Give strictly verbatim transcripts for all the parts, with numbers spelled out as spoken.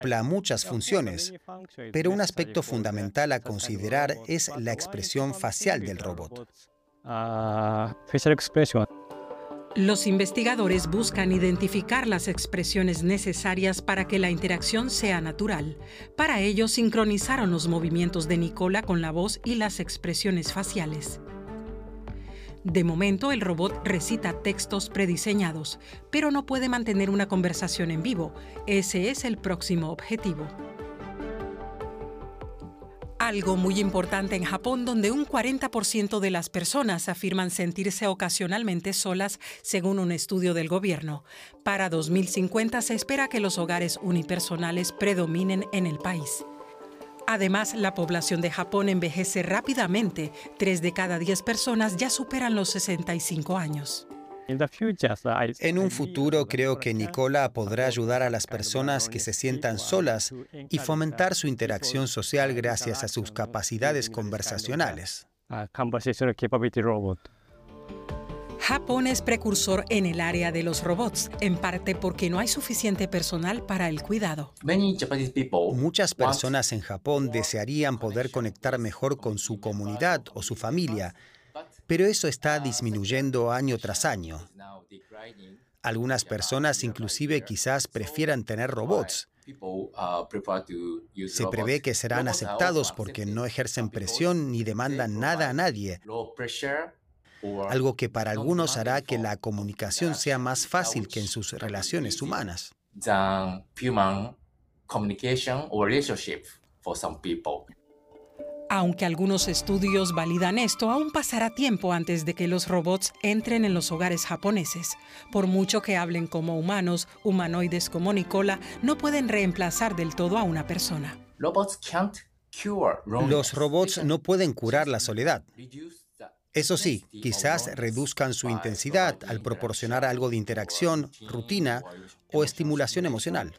cumpla muchas funciones, pero un aspecto fundamental a considerar es la expresión facial del robot. Los investigadores buscan identificar las expresiones necesarias para que la interacción sea natural. Para ello, sincronizaron los movimientos de Nicola con la voz y las expresiones faciales. De momento, el robot recita textos prediseñados, pero no puede mantener una conversación en vivo. Ese es el próximo objetivo. Algo muy importante en Japón, donde un cuarenta por ciento de las personas afirman sentirse ocasionalmente solas, según un estudio del gobierno. Para dos mil cincuenta se espera que los hogares unipersonales predominen en el país. Además, la población de Japón envejece rápidamente. Tres de cada diez personas ya superan los sesenta y cinco años. En un futuro creo que Nicola podrá ayudar a las personas que se sientan solas y fomentar su interacción social gracias a sus capacidades conversacionales. Japón es precursor en el área de los robots, en parte porque no hay suficiente personal para el cuidado. Muchas personas en Japón desearían poder conectar mejor con su comunidad o su familia, pero eso está disminuyendo año tras año. Algunas personas inclusive quizás prefieran tener robots. Se prevé que serán aceptados porque no ejercen presión ni demandan nada a nadie, algo que para algunos hará que la comunicación sea más fácil que en sus relaciones humanas. Aunque algunos estudios validan esto, aún pasará tiempo antes de que los robots entren en los hogares japoneses. Por mucho que hablen como humanos, humanoides como Nicola no pueden reemplazar del todo a una persona. Los robots no pueden curar la soledad. Eso sí, quizás reduzcan su intensidad al proporcionar algo de interacción, rutina o estimulación emocional.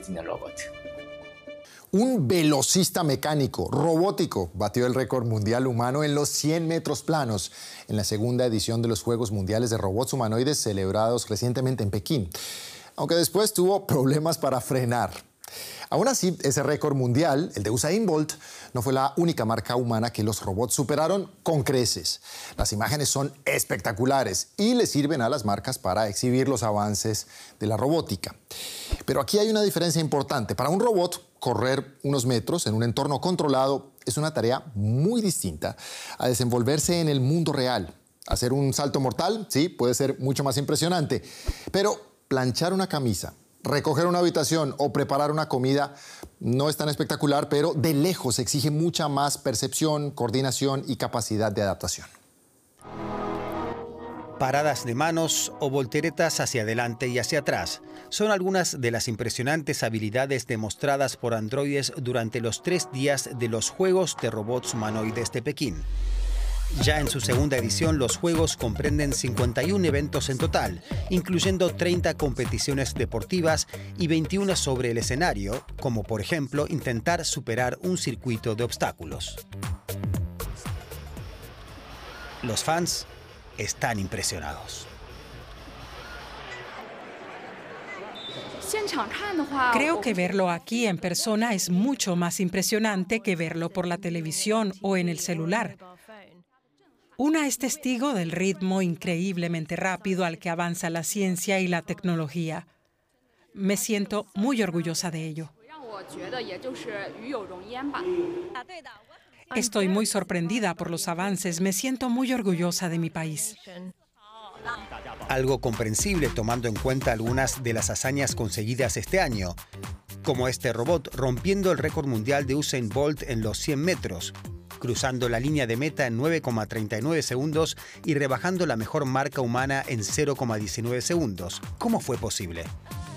Un velocista mecánico robótico batió el récord mundial humano en los cien metros planos en la segunda edición de los Juegos Mundiales de Robots Humanoides celebrados recientemente en Pekín, aunque después tuvo problemas para frenar. Aún así, ese récord mundial, el de Usain Bolt, no fue la única marca humana que los robots superaron con creces. Las imágenes son espectaculares y le sirven a las marcas para exhibir los avances de la robótica. Pero aquí hay una diferencia importante. Para un robot, correr unos metros en un entorno controlado es una tarea muy distinta a desenvolverse en el mundo real. Hacer un salto mortal, sí, puede ser mucho más impresionante, pero planchar una camisa, recoger una habitación o preparar una comida no es tan espectacular, pero de lejos exige mucha más percepción, coordinación y capacidad de adaptación. Paradas de manos o volteretas hacia adelante y hacia atrás son algunas de las impresionantes habilidades demostradas por androides durante los tres días de los Juegos de Robots Humanoides de Pekín. Ya en su segunda edición, los Juegos comprenden cincuenta y un eventos en total, incluyendo treinta competiciones deportivas y veintiuna sobre el escenario, como por ejemplo intentar superar un circuito de obstáculos. Los fans están impresionados. Creo que verlo aquí en persona es mucho más impresionante que verlo por la televisión o en el celular. Una es testigo del ritmo increíblemente rápido al que avanza la ciencia y la tecnología. Me siento muy orgullosa de ello. Estoy muy sorprendida por los avances. Me siento muy orgullosa de mi país. Algo comprensible tomando en cuenta algunas de las hazañas conseguidas este año, como este robot rompiendo el récord mundial de Usain Bolt en los cien metros, cruzando la línea de meta en nueve coma treinta y nueve segundos y rebajando la mejor marca humana en cero coma diecinueve segundos. ¿Cómo fue posible?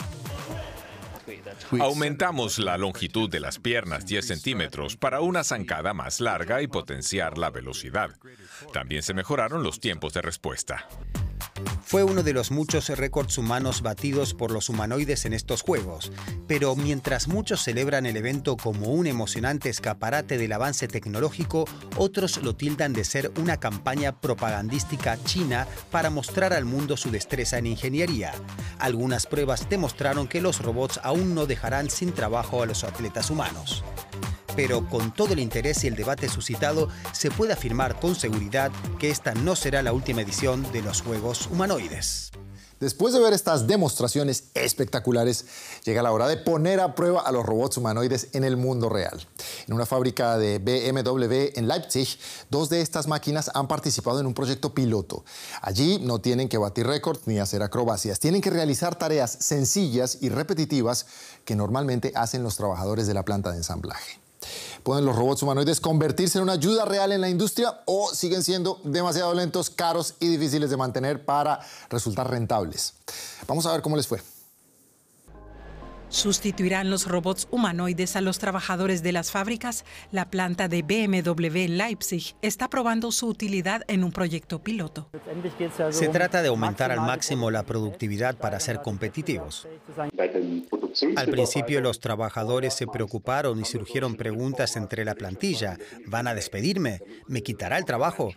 Aumentamos la longitud de las piernas diez centímetros para una zancada más larga y potenciar la velocidad. También se mejoraron los tiempos de respuesta. Fue uno de los muchos récords humanos batidos por los humanoides en estos juegos. Pero mientras muchos celebran el evento como un emocionante escaparate del avance tecnológico, otros lo tildan de ser una campaña propagandística china para mostrar al mundo su destreza en ingeniería. Algunas pruebas demostraron que los robots aún no dejarán sin trabajo a los atletas humanos. Pero con todo el interés y el debate suscitado, se puede afirmar con seguridad que esta no será la última edición de los Juegos Humanoides. Después de ver estas demostraciones espectaculares, llega la hora de poner a prueba a los robots humanoides en el mundo real. En una fábrica de B M W en Leipzig, dos de estas máquinas han participado en un proyecto piloto. Allí no tienen que batir récords ni hacer acrobacias, tienen que realizar tareas sencillas y repetitivas que normalmente hacen los trabajadores de la planta de ensamblaje. ¿Pueden los robots humanoides convertirse en una ayuda real en la industria o siguen siendo demasiado lentos, caros y difíciles de mantener para resultar rentables? Vamos a ver cómo les fue. ¿Sustituirán los robots humanoides a los trabajadores de las fábricas? La planta de B M W en Leipzig está probando su utilidad en un proyecto piloto. Se trata de aumentar al máximo la productividad para ser competitivos. Al principio los trabajadores se preocuparon y surgieron preguntas entre la plantilla. ¿Van a despedirme? ¿Me quitará el trabajo?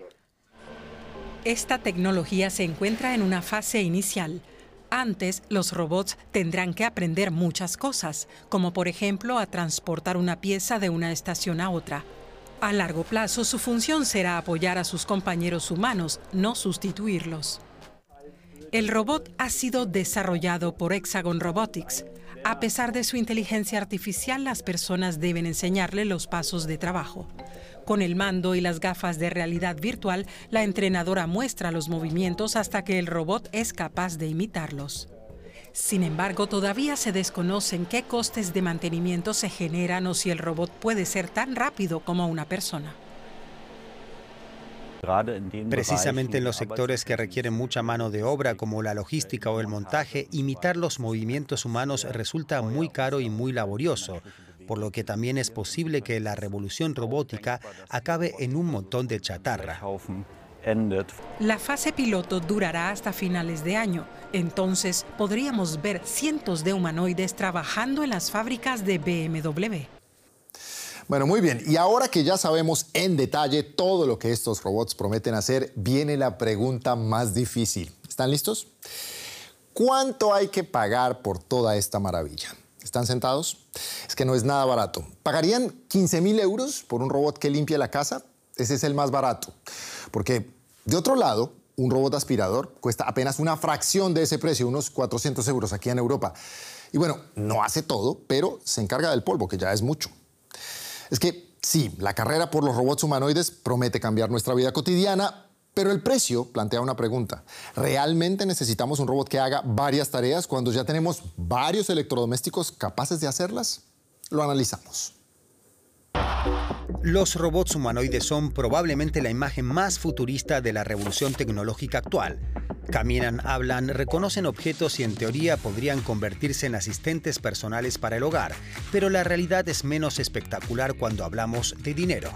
Esta tecnología se encuentra en una fase inicial. Antes, los robots tendrán que aprender muchas cosas, como por ejemplo a transportar una pieza de una estación a otra. A largo plazo, su función será apoyar a sus compañeros humanos, no sustituirlos. El robot ha sido desarrollado por Hexagon Robotics. A pesar de su inteligencia artificial, las personas deben enseñarle los pasos de trabajo. Con el mando y las gafas de realidad virtual, la entrenadora muestra los movimientos hasta que el robot es capaz de imitarlos. Sin embargo, todavía se desconocen qué costes de mantenimiento se generan o si el robot puede ser tan rápido como una persona. Precisamente en los sectores que requieren mucha mano de obra, como la logística o el montaje, imitar los movimientos humanos resulta muy caro y muy laborioso, por lo que también es posible que la revolución robótica acabe en un montón de chatarra. La fase piloto durará hasta finales de año. Entonces podríamos ver cientos de humanoides trabajando en las fábricas de B M W. Bueno, muy bien. Y ahora que ya sabemos en detalle todo lo que estos robots prometen hacer, viene la pregunta más difícil. ¿Están listos? ¿Cuánto hay que pagar por toda esta maravilla? ¿Están sentados? Es que no es nada barato. ¿Pagarían quince mil euros por un robot que limpie la casa? Ese es el más barato. Porque, de otro lado, un robot aspirador cuesta apenas una fracción de ese precio, unos cuatrocientos euros aquí en Europa. Y bueno, no hace todo, pero se encarga del polvo, que ya es mucho. Es que sí, la carrera por los robots humanoides promete cambiar nuestra vida cotidiana, pero el precio plantea una pregunta. ¿Realmente necesitamos un robot que haga varias tareas cuando ya tenemos varios electrodomésticos capaces de hacerlas? Lo analizamos. Los robots humanoides son probablemente la imagen más futurista de la revolución tecnológica actual. Caminan, hablan, reconocen objetos y en teoría podrían convertirse en asistentes personales para el hogar, pero la realidad es menos espectacular cuando hablamos de dinero.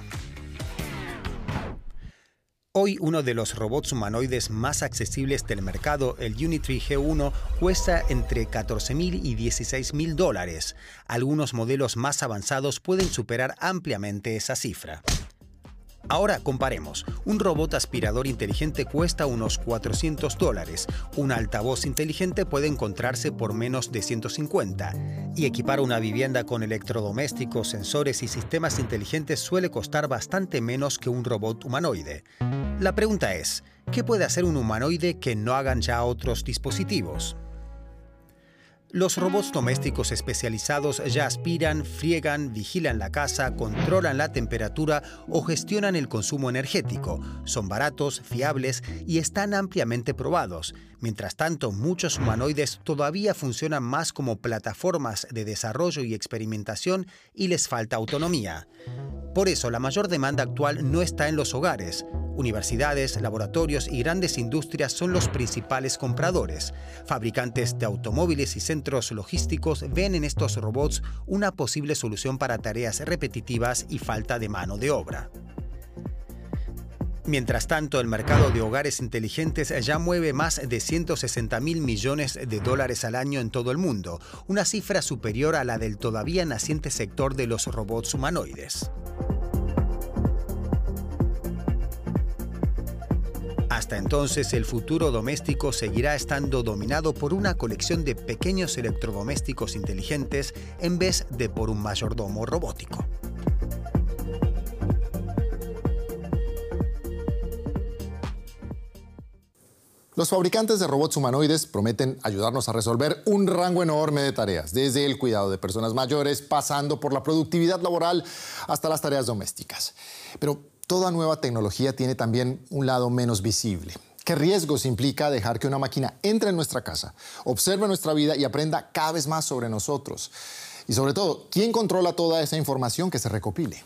Hoy uno de los robots humanoides más accesibles del mercado, el Unitree G uno, cuesta entre catorce mil y dieciséis mil dólares. Algunos modelos más avanzados pueden superar ampliamente esa cifra. Ahora comparemos. Un robot aspirador inteligente cuesta unos cuatrocientos dólares. Un altavoz inteligente puede encontrarse por menos de ciento cincuenta. Y equipar una vivienda con electrodomésticos, sensores y sistemas inteligentes suele costar bastante menos que un robot humanoide. La pregunta es, ¿qué puede hacer un humanoide que no hagan ya otros dispositivos? Los robots domésticos especializados ya aspiran, friegan, vigilan la casa, controlan la temperatura o gestionan el consumo energético. Son baratos, fiables y están ampliamente probados. Mientras tanto, muchos humanoides todavía funcionan más como plataformas de desarrollo y experimentación y les falta autonomía. Por eso, la mayor demanda actual no está en los hogares. Universidades, laboratorios y grandes industrias son los principales compradores. Fabricantes de automóviles y centros logísticos ven en estos robots una posible solución para tareas repetitivas y falta de mano de obra. Mientras tanto, el mercado de hogares inteligentes ya mueve más de ciento sesenta mil millones de dólares al año en todo el mundo, una cifra superior a la del todavía naciente sector de los robots humanoides. Hasta entonces, el futuro doméstico seguirá estando dominado por una colección de pequeños electrodomésticos inteligentes en vez de por un mayordomo robótico. Los fabricantes de robots humanoides prometen ayudarnos a resolver un rango enorme de tareas, desde el cuidado de personas mayores, pasando por la productividad laboral hasta las tareas domésticas. Pero toda nueva tecnología tiene también un lado menos visible. ¿Qué riesgos implica dejar que una máquina entre en nuestra casa, observe nuestra vida y aprenda cada vez más sobre nosotros? Y sobre todo, ¿quién controla toda esa información que se recopile?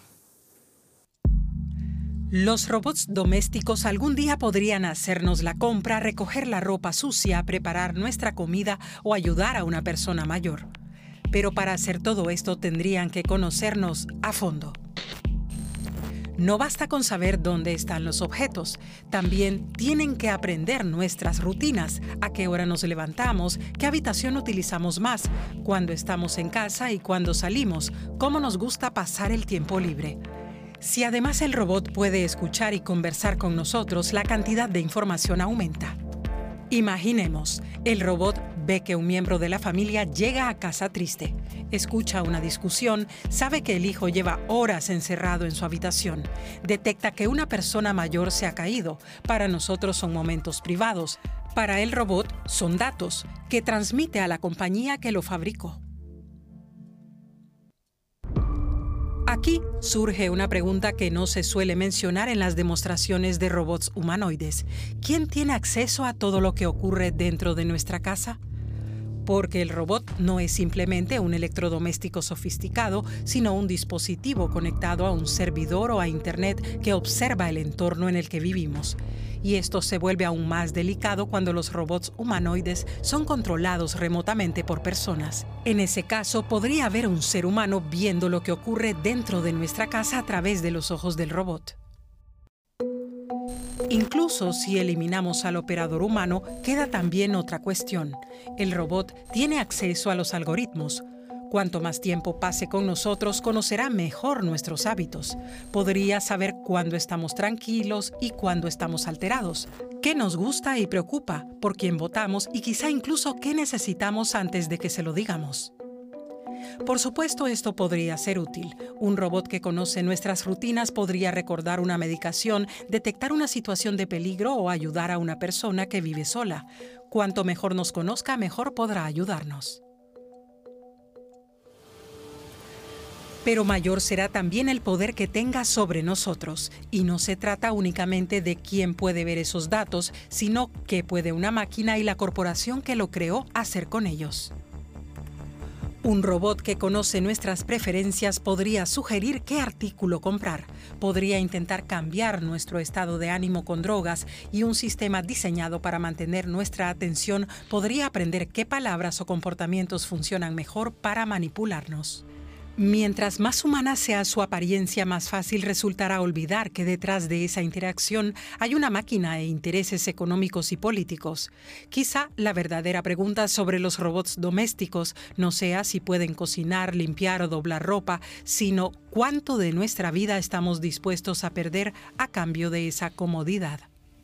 Los robots domésticos algún día podrían hacernos la compra, recoger la ropa sucia, preparar nuestra comida o ayudar a una persona mayor. Pero para hacer todo esto tendrían que conocernos a fondo. No basta con saber dónde están los objetos, también tienen que aprender nuestras rutinas, a qué hora nos levantamos, qué habitación utilizamos más, cuándo estamos en casa y cuándo salimos, cómo nos gusta pasar el tiempo libre. Si además el robot puede escuchar y conversar con nosotros, la cantidad de información aumenta. Imaginemos, el robot ve que un miembro de la familia llega a casa triste, escucha una discusión, sabe que el hijo lleva horas encerrado en su habitación, detecta que una persona mayor se ha caído. Para nosotros son momentos privados, para el robot son datos que transmite a la compañía que lo fabricó. Aquí surge una pregunta que no se suele mencionar en las demostraciones de robots humanoides. ¿Quién tiene acceso a todo lo que ocurre dentro de nuestra casa? Porque el robot no es simplemente un electrodoméstico sofisticado, sino un dispositivo conectado a un servidor o a Internet que observa el entorno en el que vivimos. Y esto se vuelve aún más delicado cuando los robots humanoides son controlados remotamente por personas. En ese caso, podría haber un ser humano viendo lo que ocurre dentro de nuestra casa a través de los ojos del robot. Incluso si eliminamos al operador humano, queda también otra cuestión. El robot tiene acceso a los algoritmos. Cuanto más tiempo pase con nosotros, conocerá mejor nuestros hábitos. Podría saber cuándo estamos tranquilos y cuándo estamos alterados, qué nos gusta y preocupa, por quién votamos y quizá incluso qué necesitamos antes de que se lo digamos. Por supuesto, esto podría ser útil. Un robot que conoce nuestras rutinas podría recordar una medicación, detectar una situación de peligro o ayudar a una persona que vive sola. Cuanto mejor nos conozca, mejor podrá ayudarnos. Pero mayor será también el poder que tenga sobre nosotros. Y no se trata únicamente de quién puede ver esos datos, sino qué puede una máquina y la corporación que lo creó hacer con ellos. Un robot que conoce nuestras preferencias podría sugerir qué artículo comprar, podría intentar cambiar nuestro estado de ánimo con drogas y un sistema diseñado para mantener nuestra atención podría aprender qué palabras o comportamientos funcionan mejor para manipularnos. Mientras más humana sea su apariencia, más fácil resultará olvidar que detrás de esa interacción hay una máquina e intereses económicos y políticos. Quizá la verdadera pregunta sobre los robots domésticos no sea si pueden cocinar, limpiar o doblar ropa, sino cuánto de nuestra vida estamos dispuestos a perder a cambio de esa comodidad.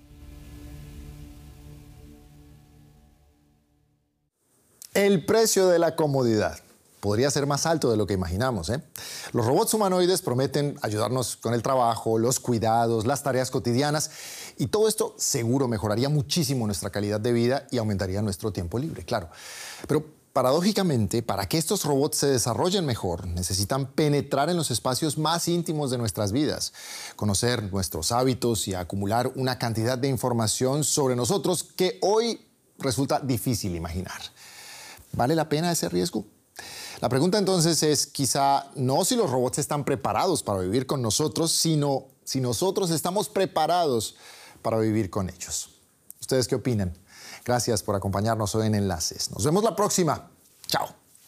El precio de la comodidad podría ser más alto de lo que imaginamos, ¿eh? Los robots humanoides prometen ayudarnos con el trabajo, los cuidados, las tareas cotidianas y todo esto seguro mejoraría muchísimo nuestra calidad de vida y aumentaría nuestro tiempo libre, claro. Pero paradójicamente, para que estos robots se desarrollen mejor, necesitan penetrar en los espacios más íntimos de nuestras vidas, conocer nuestros hábitos y acumular una cantidad de información sobre nosotros que hoy resulta difícil imaginar. ¿Vale la pena ese riesgo? La pregunta entonces es quizá no si los robots están preparados para vivir con nosotros, sino si nosotros estamos preparados para vivir con ellos. ¿Ustedes qué opinan? Gracias por acompañarnos hoy en Enlaces. Nos vemos la próxima. Chao.